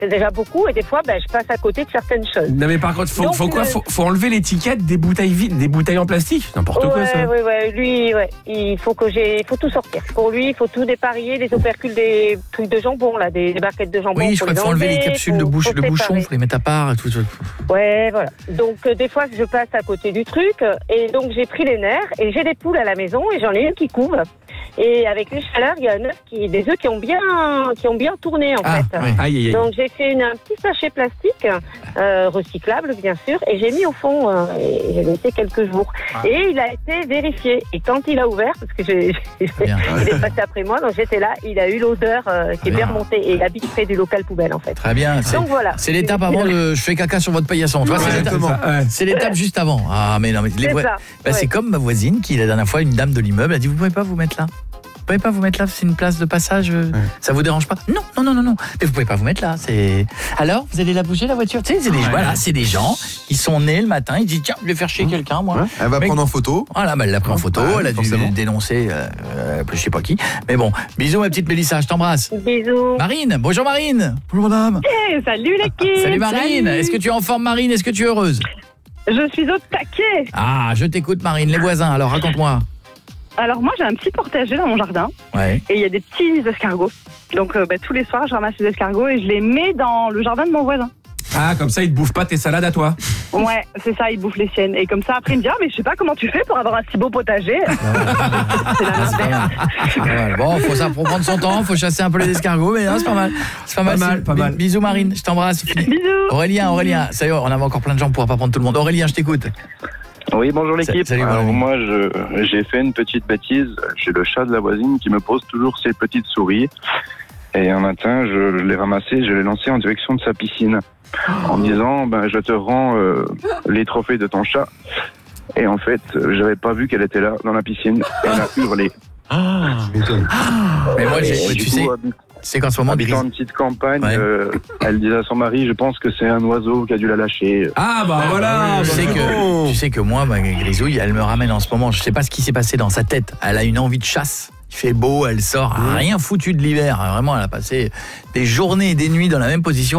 c'est déjà beaucoup et des fois, je passe à côté de certaines choses. Non mais par contre, faut enlever l'étiquette des bouteilles vides, des bouteilles en plastique. N'importe quoi ça. Ouais, lui, il faut tout sortir. Pour lui, il faut tout dépareiller, les opercules des trucs de jambon là, des barquettes de jambon. Oui, je crois qu'il faut enlever les capsules de bouchon, faut les mettre à part et tout. Ouais, voilà. Donc des fois, je passe à côté du truc et donc j'ai pris les nerfs et j'ai des poules à la maison et j'en ai une qui couve. Et avec les chaleurs, il y a des œufs qui ont bien tourné en fait. Oui. Aïe. Donc j'ai fait un petit sachet plastique recyclable bien sûr et j'ai mis au fond et j'ai laissé quelques jours. Et il a été vérifié et quand il a ouvert parce que il est passé après moi donc j'étais là, il a eu l'odeur qui est bien remontée et il habite près du local poubelle en fait. Très bien. Donc voilà. C'est l'étape avant je fais caca sur votre paillasson. Tu vois, c'est l'étape juste avant. Ah mais non mais c'est comme ma voisine qui la dernière fois une dame de l'immeuble a dit vous pouvez pas vous mettre là. Vous pouvez pas vous mettre là, c'est une place de passage, ça vous dérange pas? Non. Mais vous pouvez pas vous mettre là, c'est... Alors, vous allez la bouger la voiture? Tu sais, c'est des gens qui sont nés le matin, ils disent tiens, je vais faire chier quelqu'un moi. Elle va prendre en photo. Voilà, elle l'a pris en photo, elle a dû dénoncer je sais pas qui. Mais bon, bisous ma petite Mélissa, je t'embrasse. Bisous. Marine, bonjour Marine. Bonjour madame. Salut l'équipe. Salut Marine. Salut. Est-ce que tu es en forme Marine? Est-ce que tu es heureuse? Je suis au taquet. Ah, je t'écoute Marine, les voisins, alors raconte-moi. Alors moi j'ai un petit potager dans mon jardin et il y a des petits escargots. Donc tous les soirs je ramasse les escargots et je les mets dans le jardin de mon voisin. Ah, comme ça ils te bouffent pas tes salades à toi. Ouais, c'est ça, ils bouffent les siennes. Et comme ça après il me dit mais je sais pas comment tu fais pour avoir un si beau potager. C'est pas mal. Bon, faut prendre son temps, faut chasser un peu les escargots, mais non, c'est pas mal. C'est pas mal. Bisous Marine, je t'embrasse. Bisous. Aurélien, ça y est, on avait encore plein de gens pour pas prendre tout le monde. Aurélien, je t'écoute. Oui, bonjour l'équipe. Salut, alors moi, j'ai fait une petite bêtise. J'ai le chat de la voisine qui me pose toujours ses petites souris. Et un matin, je l'ai ramassé, je l'ai lancé en direction de sa piscine. En me disant, je te rends les trophées de ton chat. Et en fait, j'avais pas vu qu'elle était là, dans la piscine. Elle a hurlé. Mais moi, tu sais... C'est qu'en ce moment, habitant une petite campagne, elle disait à son mari, je pense que c'est un oiseau qui a dû la lâcher. Ah bah voilà. Tu sais que moi, ma grisouille, elle me ramène en ce moment. Je sais pas ce qui s'est passé dans sa tête. Elle a une envie de chasse. Il fait beau, elle sort, rien foutu de l'hiver. Vraiment, elle a passé des journées et des nuits dans la même position.